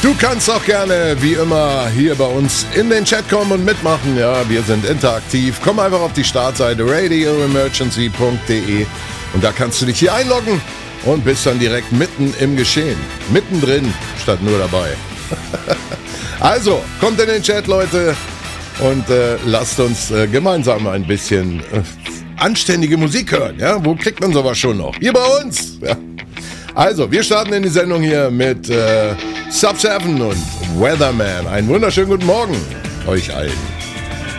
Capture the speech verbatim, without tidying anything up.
Du kannst auch gerne, wie immer, hier bei uns in den Chat kommen und mitmachen. Ja, wir sind interaktiv. Komm einfach auf die Startseite radio emergency punkt de und da kannst du dich hier einloggen und bist dann direkt mitten im Geschehen. Mittendrin, statt nur dabei. Also, kommt in den Chat, Leute, und äh, lasst uns äh, gemeinsam ein bisschen äh, anständige Musik hören. Ja? Wo kriegt man sowas schon noch? Hier bei uns. Ja. Also, wir starten in die Sendung hier mit äh, Sub seven und Weatherman. Einen wunderschönen guten Morgen euch allen.